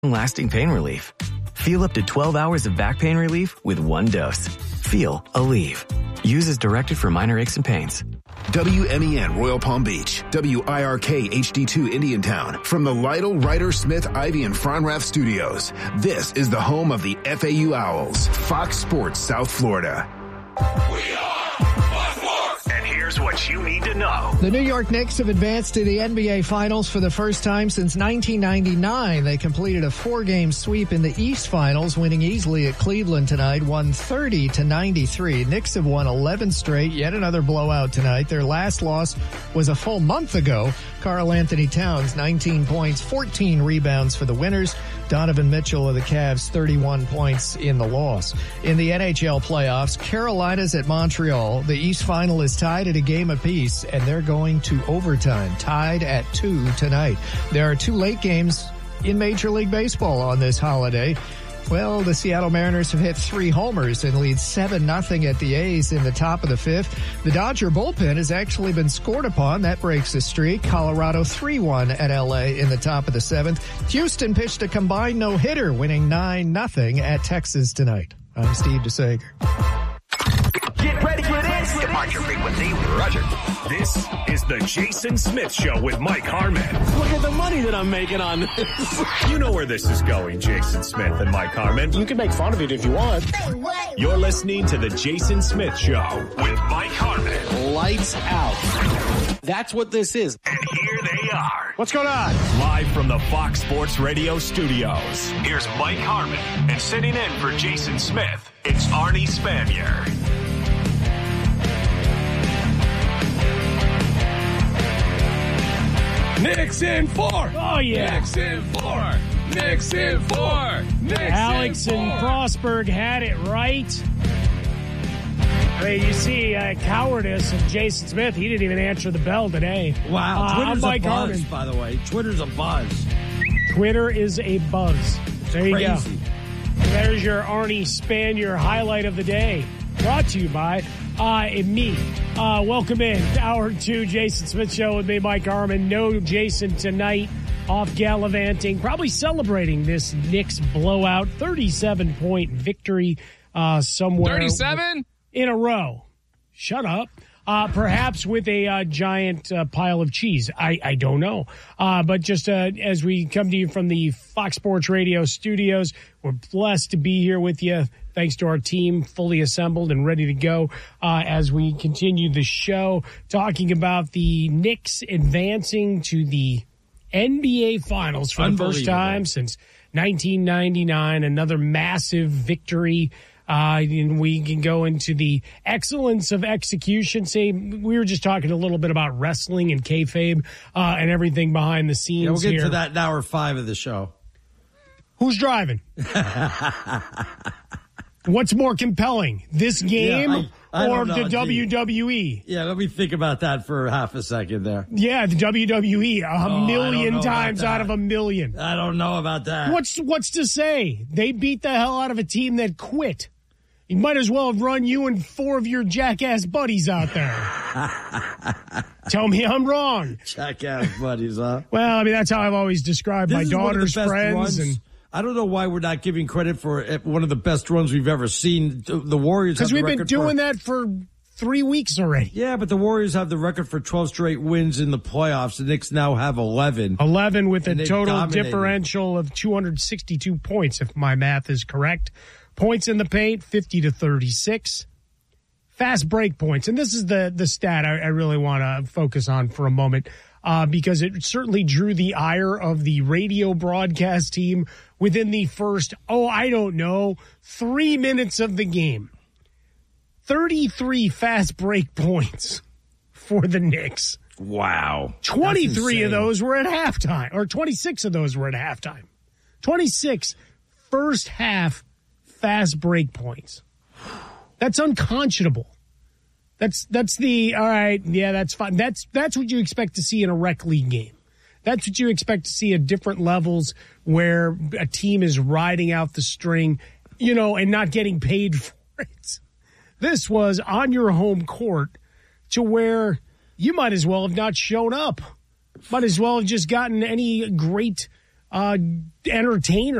lasting pain relief. Feel up to 12 hours of back pain relief with one dose. Feel Aleve. Use as directed for minor aches and pains. WMEN Royal Palm Beach, WIRK HD2 Indiantown. From the Lytle, Ryder, Smith, Ivy, and Fronrath studios, this is the home of the FAU Owls, Fox Sports South Florida. We are Fox Sports! And here's what you need to know. The New York Knicks have advanced to the NBA Finals for the first time since 1999. They completed a 4-game sweep in the East Finals, winning easily at Cleveland tonight, 130-93. Knicks have won 11 straight, yet another blowout tonight. Their last loss was a full month ago. Karl Anthony Towns, 19 points, 14 rebounds for the winners. Donovan Mitchell of the Cavs, 31 points in the loss. In the NHL playoffs, Carolina's at Montreal. The East Final is tied at a game apiece, and they're going to overtime, tied at 2 tonight. There are 2 late games in Major League Baseball on this holiday. Well, the Seattle Mariners have hit 3 homers and lead 7-0 at the A's in the top of the 5th. The Dodger bullpen has actually been scored upon. That breaks the streak. Colorado 3-1 at L.A. in the top of the 7th. Houston pitched a combined no-hitter, winning 9-0 at Texas tonight. I'm Steve DeSager. Get ready for this. Depart your frequency. Roger. This is the Jason Smith Show with Mike Harmon. Look at the money that I'm making on this. You know where this is going, Jason Smith and Mike Harmon. You can make fun of it if you want. You're listening to the Jason Smith Show with Mike Harmon. Lights out. That's what this is. And here they are. What's going on? Live from the Fox Sports Radio studios. Here's Mike Harmon. And sitting in for Jason Smith, it's Arnie Spanier. Knicks in 4. Oh, yeah. Knicks in 4. Knicks in 4. Knicks Alex in 4. and Frostberg had it right. I mean, you see cowardice of Jason Smith. He didn't even answer the bell today. Wow. Twitter's Mike a buzz, Harmon. by the way. Twitter's a buzz. Twitter is a buzz. There you go. Crazy. There's your Arnie Spanier highlight of the day. Brought to you by me. Welcome in. Hour 2, Jason Smith Show with me, Mike Harmon. No Jason tonight. Off gallivanting. Probably celebrating this Knicks blowout. 37-point victory somewhere. 37? In a row. Shut up. Perhaps with a giant pile of cheese. I don't know. But just as we come to you from the Fox Sports Radio studios, we're blessed to be here with you. Thanks to our team, fully assembled and ready to go as we continue the show, talking about the Knicks advancing to the NBA Finals for the first time since 1999. Another massive victory. And we can go into the excellence of execution. Say, we were just talking a little bit about wrestling and kayfabe and everything behind the scenes. Yeah, we'll get here. to that in hour 5 of the show. Who's driving? What's more compelling, this game I or don't know, the WWE? Yeah, let me think about that for half a second there. Yeah, the WWE, a million know times about out of a million. I don't know about that. What's to say? They beat the hell out of a team that quit. You might as well have run you and 4 of your jackass buddies out there. Tell me I'm wrong. Jackass buddies, huh? Well, I mean, that's how I've always described my daughter's friends. Runs. And I don't know why we're not giving credit for one of the best runs we've ever seen. The Warriors have the record. Because we've been doing that for 3 weeks already. Yeah, but the Warriors have the record for 12 straight wins in the playoffs. The Knicks now have 11. 11 with a total dominated. Differential of 262 points, if my math is correct. Points in the paint, 50-36. Fast break points. And this is the stat I really want to focus on for a moment because it certainly drew the ire of the radio broadcast team within the first, 3 minutes of the game. 33 fast break points for the Knicks. Wow. 23 of those were at halftime, or 26 of those were at halftime. 26 first half fast break points. That's unconscionable. That's the, all right, yeah, that's fine. That's what you expect to see in a rec league game. That's what you expect to see at different levels where a team is riding out the string, and not getting paid for it. This was on your home court to where you might as well have not shown up. Might as well have just gotten any great entertainer